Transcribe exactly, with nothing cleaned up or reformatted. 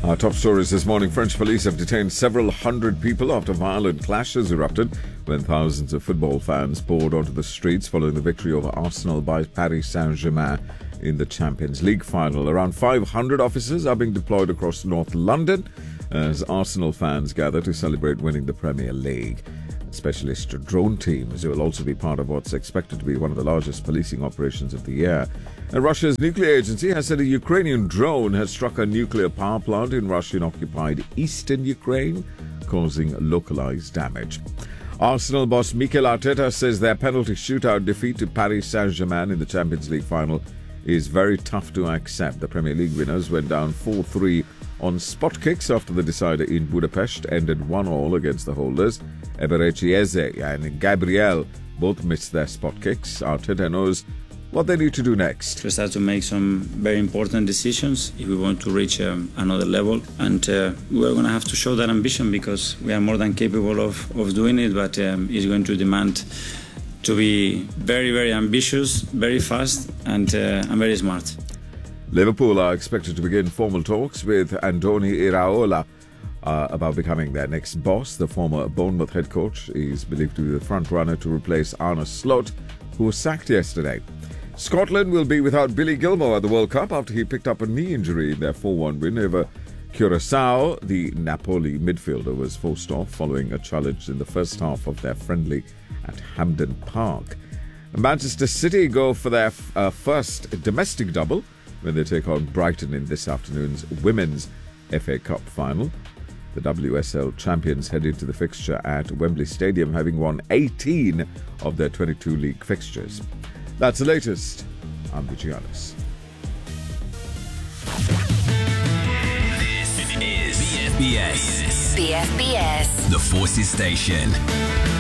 Our top stories this morning. French police have detained several hundred people after violent clashes erupted when thousands of football fans poured onto the streets following the victory over Arsenal by Paris Saint-Germain in the Champions League final. Around five hundred officers are being deployed across North London as Arsenal fans gather to celebrate winning the Premier League. Specialist drone teams will also be part of what's expected to be one of the largest policing operations of the year. And Russia's nuclear agency has said a Ukrainian drone has struck a nuclear power plant in Russian-occupied eastern Ukraine, causing localized damage. Arsenal boss Mikel Arteta says their penalty shootout defeat to Paris Saint-Germain in the Champions League final is very tough to accept. The Premier League winners went down four three on spot kicks after the decider in Budapest ended one all against the holders. Eberechi Eze and Gabriel both missed their spot kicks. Arteta knows what they need to do next. We start to make some very important decisions if we want to reach um, another level, and uh, we're going to have to show that ambition because we are more than capable of, of doing it, but um, it's going to demand to be very, very ambitious, very fast, and, uh, and very smart. Liverpool are expected to begin formal talks with Andoni Iraola uh, about becoming their next boss. The former Bournemouth head coach is believed to be the front runner to replace Arne Slot, who was sacked yesterday. Scotland will be without Billy Gilmour at the World Cup after he picked up a knee injury in their four one win over Curaçao. The Napoli midfielder was forced off following a challenge in the first half of their friendly at Hampden Park. Manchester City go for their uh, first domestic double when they take on Brighton in this afternoon's Women's F A Cup final. The W S L champions head into the fixture at Wembley Stadium, having won eighteen of their twenty-two league fixtures. That's the latest. I'm Vigianis. This is B F B S. B F B S. The Forces Station.